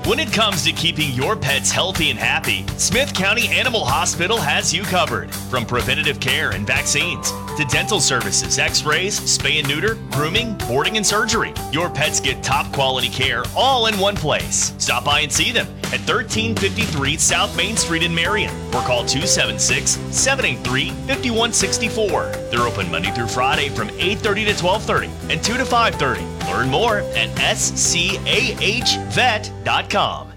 When it comes to keeping your pets healthy and happy, Smith County Animal Hospital has you covered. From preventative care and vaccines to dental services, x-rays, spay and neuter, grooming, boarding, and surgery, your pets get top quality care all in one place. Stop by and see them at 1353 South Main Street in Marion or call 276-783-5164. They're open Monday through Friday from 8:30 to 12:30 and 2 to 5:30. Learn more at scahvet.com.